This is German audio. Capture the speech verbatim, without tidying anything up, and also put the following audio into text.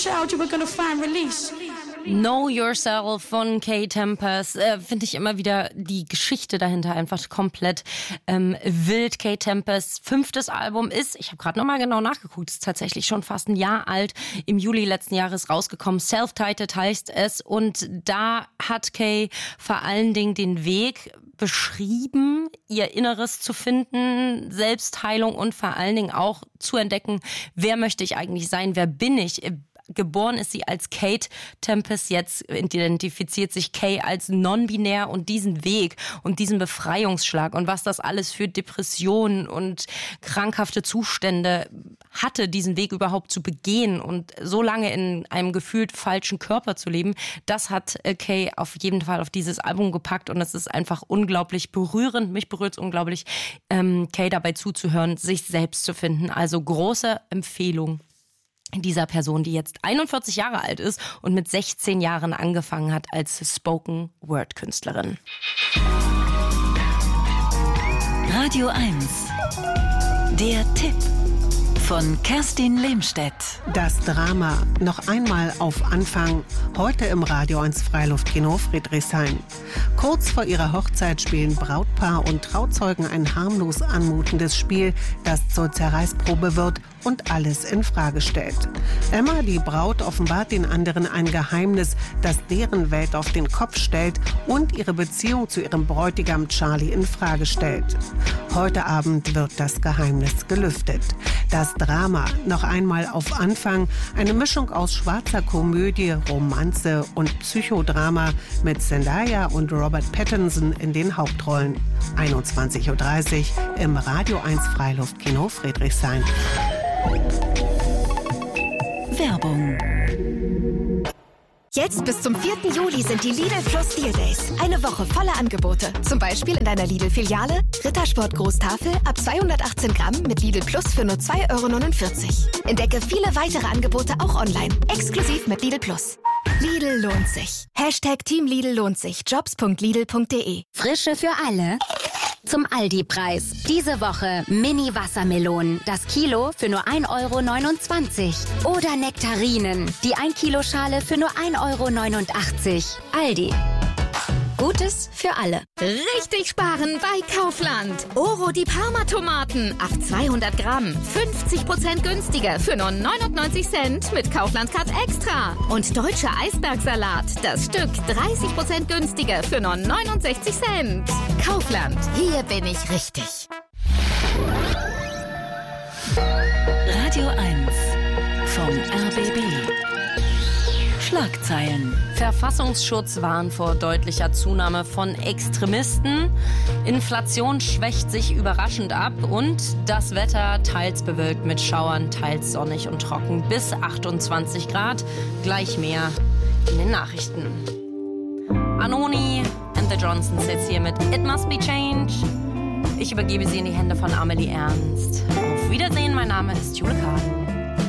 child, you were gonna find release. Know Yourself von Kae Tempest, äh, finde ich immer wieder die Geschichte dahinter einfach komplett ähm, wild. Kae Tempests fünftes Album ist, ich habe gerade nochmal genau nachgeguckt, ist tatsächlich schon fast ein Jahr alt, im Juli letzten Jahres rausgekommen. Self-Titled heißt es und da hat Kae vor allen Dingen den Weg beschrieben, ihr Inneres zu finden, Selbstheilung und vor allen Dingen auch zu entdecken, wer möchte ich eigentlich sein, wer bin ich. Geboren ist sie als Kate Tempest, jetzt identifiziert sich Kae als non-binär und diesen Weg und diesen Befreiungsschlag und was das alles für Depressionen und krankhafte Zustände hatte, diesen Weg überhaupt zu begehen und so lange in einem gefühlt falschen Körper zu leben, das hat Kae auf jeden Fall auf dieses Album gepackt und es ist einfach unglaublich berührend, mich berührt es unglaublich, ähm, Kae dabei zuzuhören, sich selbst zu finden, also große Empfehlung dieser Person, die jetzt einundvierzig Jahre alt ist und mit sechzehn Jahren angefangen hat als Spoken-Word-Künstlerin. Radio eins. Der Tipp von Kerstin Lehmstedt. Das Drama noch einmal auf Anfang, heute im Radio eins Freiluftkino Friedrichshain. Kurz vor ihrer Hochzeit spielen Brautpaar und Trauzeugen ein harmlos anmutendes Spiel, das zur Zerreißprobe wird und alles in Frage stellt. Emma, die Braut, offenbart den anderen ein Geheimnis, das deren Welt auf den Kopf stellt und ihre Beziehung zu ihrem Bräutigam Charlie in Frage stellt. Heute Abend wird das Geheimnis gelüftet. Das Drama noch einmal auf Anfang, eine Mischung aus schwarzer Komödie, Romanze und Psychodrama mit Zendaya und Robert Pattinson in den Hauptrollen. einundzwanzig Uhr dreißig im Radio eins Freiluftkino Friedrichshain. Werbung. Jetzt bis zum vierten Juli sind die Lidl Plus Deal Days. Eine Woche voller Angebote. Zum Beispiel in deiner Lidl-Filiale Rittersport Großtafel ab zweihundertachtzehn Gramm mit Lidl Plus für nur zwei Euro neunundvierzig. Entdecke viele weitere Angebote auch online. Exklusiv mit Lidl Plus. Lidl lohnt sich. Hashtag Team Lidl lohnt sich. Jobs punkt lidl punkt de. Frische für alle. Zum Aldi-Preis. Diese Woche Mini-Wassermelonen. Das Kilo für nur ein Euro neunundzwanzig. Oder Nektarinen. Die ein Kilo Schale für nur ein Euro neunundachtzig. Aldi. Gutes für alle. Richtig sparen bei Kaufland. Oro die Parma-Tomaten. Ab zweihundert Gramm. fünfzig Prozent günstiger für nur neunundneunzig Cent mit Kaufland Card Extra. Und deutscher Eisbergsalat. Das Stück dreißig Prozent günstiger für nur neunundsechzig Cent. Kaufland. Hier bin ich richtig. Radio eins vom R B B. Schlagzeilen. Verfassungsschutz warnt vor deutlicher Zunahme von Extremisten. Inflation schwächt sich überraschend ab und das Wetter teils bewölkt mit Schauern, teils sonnig und trocken bis achtundzwanzig Grad. Gleich mehr in den Nachrichten. Anoni and the Johnsons jetzt hier mit It Must Be Change. Ich übergebe sie in die Hände von Amelie Ernst. Auf Wiedersehen, mein Name ist Jule Kahn.